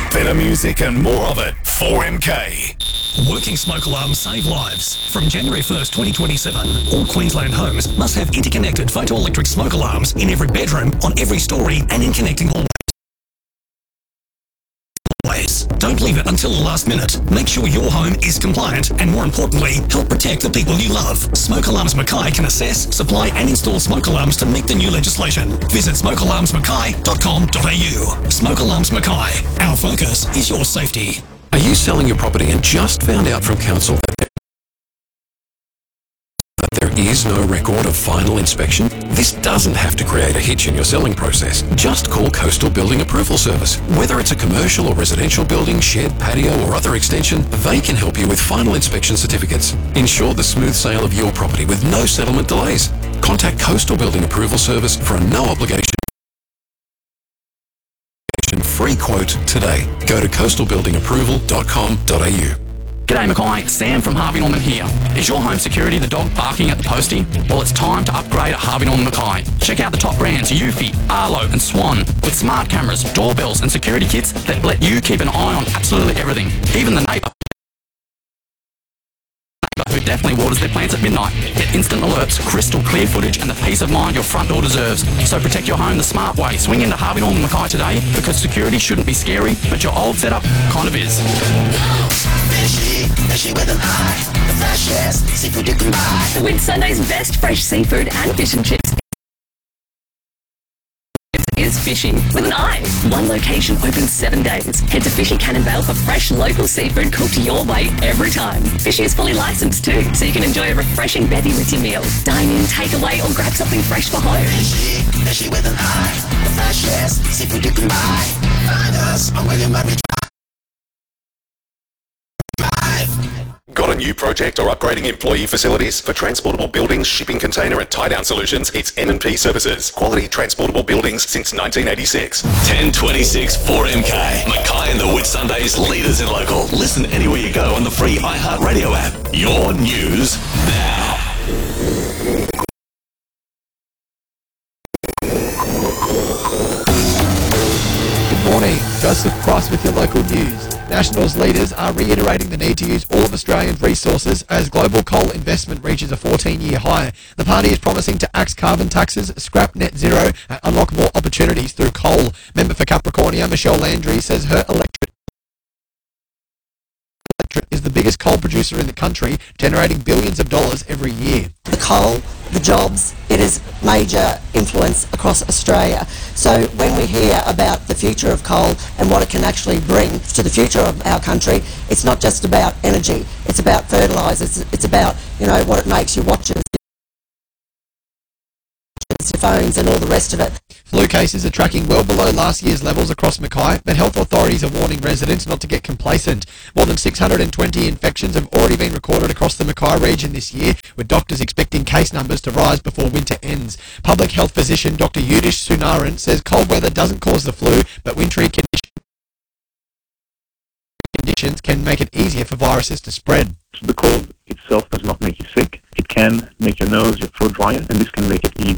Better music and more of it. 4MK. Working smoke alarms save lives. From January 1st, 2027, all Queensland homes must have interconnected photoelectric smoke alarms in every bedroom, on every story, and in connecting hallways. Don't leave it until the last minute. Make sure your home is compliant and, more importantly, help protect the people you love. Smoke Alarms Mackay can assess, supply and install smoke alarms to meet the new legislation. Visit smokealarmsmackay.com.au. Smoke Alarms Mackay. Our focus is your safety. Are you selling your property and just found out from council that there is no record of final inspection? This doesn't have to create a hitch in your selling process. Just call Coastal Building Approval Service. Whether it's a commercial or residential building, shed, patio or other extension, they can help you with final inspection certificates. Ensure the smooth sale of your property with no settlement delays. Contact Coastal Building Approval Service for a no obligation free quote today. Go to coastalbuildingapproval.com.au. G'day Mackay, Sam from Harvey Norman here. Is your home security the dog barking at the postie? Well, it's time to upgrade at Harvey Norman Mackay. Check out the top brands Eufy, Arlo and Swan with smart cameras, doorbells and security kits that let you keep an eye on absolutely everything. Even the neighbour who definitely waters their plants at midnight. Get instant alerts, crystal clear footage and the peace of mind your front door deserves. So protect your home the smart way. Swing into Harvey Norman Mackay today because security shouldn't be scary, but your old setup kind of is. Fishy with an eye, the freshest seafood you can buy. The Whitsunday's best fresh seafood and fish and chips is Fishy with an eye. One location open 7 days. Head to Fishy Cannonvale for fresh local seafood cooked your way every time. Fishy is fully licensed too, so you can enjoy a refreshing bevy with your meal. Dine in, take away or grab something fresh for home. Fishy with an eye, the freshest seafood you can buy. Find us on William Murray Drive. Got a new project or upgrading employee facilities? For transportable buildings, shipping container and tie-down solutions, it's M&P Services. Quality transportable buildings since 1986. 1026 4MK. Mackay and the Whitsundays, leaders in local. Listen anywhere you go on the free iHeartRadio app. Your news now. Good morning. Joseph Cross with your local news. Nationals leaders are reiterating the need to use all of Australia's resources as global coal investment reaches a 14-year high. The party is promising to axe carbon taxes, scrap net zero, and unlock more opportunities through coal. Member for Capricornia, Michelle Landry, says her electorate is the biggest coal producer in the country, generating billions of dollars every year. The coal, the jobs, it is major influence across Australia. So when we hear about the future of coal and what it can actually bring to the future of our country, it's not just about energy, it's about fertilisers, it's about, what it makes your watches, your phones and all the rest of it. Flu cases are tracking well below last year's levels across Mackay, but health authorities are warning residents not to get complacent. More than 620 infections have already been recorded across the Mackay region this year, with doctors expecting case numbers to rise before winter ends. Public health physician Dr. Yudish Sunaran says cold weather doesn't cause the flu, but wintry conditions can make it easier for viruses to spread. The cold itself does not make you sick. It can make your nose, your throat drier, and this can make it easier